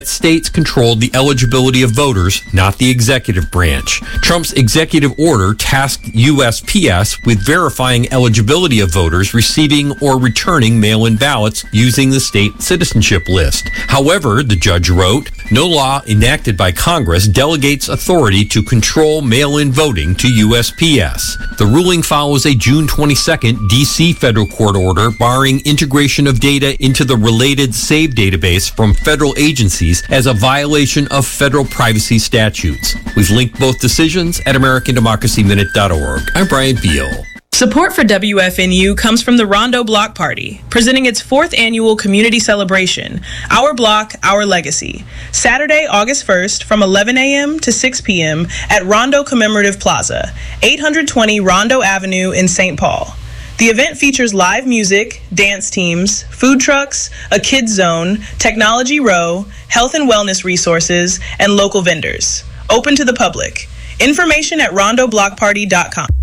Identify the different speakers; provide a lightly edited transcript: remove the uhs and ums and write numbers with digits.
Speaker 1: States controlled the eligibility of voters, not the executive branch. Trump's executive order tasked USPS with verifying eligibility of voters receiving or returning mail-in ballots using the state citizenship list. However, the judge wrote, no law enacted by Congress delegates authority to control mail-in voting to USPS. The ruling follows a June 22nd D.C. federal court order barring integration of data into the related SAVE database from federal agencies as a violation of federal privacy statutes. We've linked both decisions at AmericanDemocracyMinute.org. I'm Brian Beal.
Speaker 2: Support for WFNU comes from the Rondo Block Party, presenting its 4th annual community celebration, Our Block, Our Legacy, Saturday, August 1st from 11 a.m. to 6 p.m. at Rondo Commemorative Plaza, 820 Rondo Avenue in St. Paul. The event features live music, dance teams, food trucks, a kids zone, technology row, health and wellness resources, and local vendors. Open to the public. Information at rondoblockparty.com.